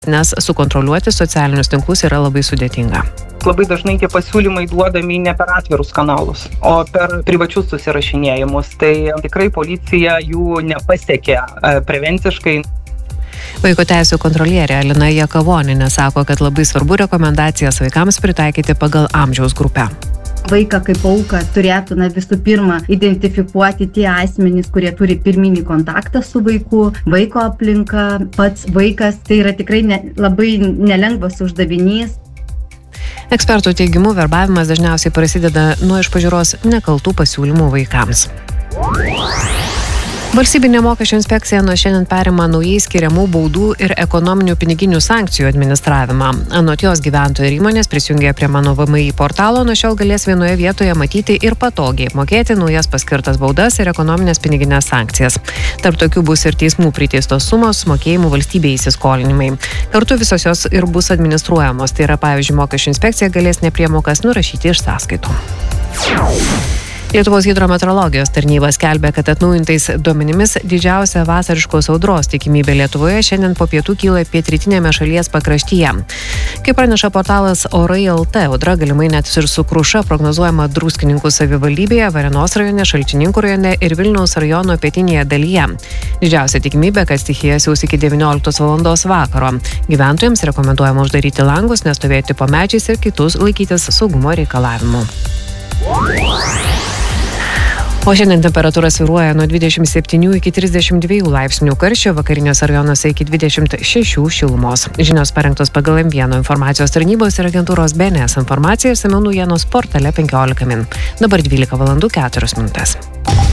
nes sukontroliuoti socialinius tinklus yra labai sudėtinga. Labai dažnai tie pasiūlymai duodami ne per atvirus kanalus, o per privačius susirašinėjimus. Tai tikrai policija jų nepasiekia prevenciškai. Vaiko teisių kontrolierė Alina Jakavoninė sako, kad labai svarbu rekomendacijas vaikams pritaikyti pagal amžiaus grupę. Vaiką kaip auką turėtų visų pirma identifikuoti tie asmenys, kurie turi pirminį kontaktą su vaiku, vaiko aplinka, pats vaikas. Tai yra tikrai labai nelengvas uždavinys. Ekspertų teigimu, verbavimas dažniausiai prasideda nuo iš pažiūros nekaltų pasiūlymų vaikams. Valstybinė mokesčių inspekcija nuo šiandien perima naujai skiriamų baudų ir ekonominių piniginių sankcijų administravimą. Anot jos, gyventojai ir įmonės prisijungę prie Mano VMI portalo nuo šiol galės vienoje vietoje matyti ir patogiai mokėti naujas paskirtas baudas ir ekonominės piniginės sankcijas. Tarp tokių bus ir teismų priteistos sumos, mokėjimų valstybei įsiskolinimai. Kartu visos jos ir bus administruojamos. Tai yra, pavyzdžiui, mokesčių inspekcija galės nepriemokas nurašyti iš sąskaitų. Lietuvos hidrometeorologijos tarnyba skelbia, kad atnaujintais duomenimis didžiausia vasariškos audros tikimybė Lietuvoje šiandien po pietų kyla pietrytinėme šalies pakraštyje. Kaip praneša portalas Orai LT, audra galimai net ir su kruša prognozuojama Druskininkų savivaldybėje, Varėnos rajone, Šalčininkų rajone ir Vilniaus rajono pietinėje dalyje. Didžiausia tikimybė, kad stichija siaus iki 19 valandos vakaro. Gyventojams rekomenduojama uždaryti langus, nestovėti po medžiais ir kitus laikytis saugumo reikalavimų. O šiandien temperatūra svyruoja nuo 27 iki 32 laipsnių karščio, vakariniuose rajonuose iki 26 šilumos. Žinios parengtos pagal M1 informacijos tarnybos ir agentūros BNS informacija ir išsamiau naujienos portale 15 min. Dabar 12 valandų 4 minutės.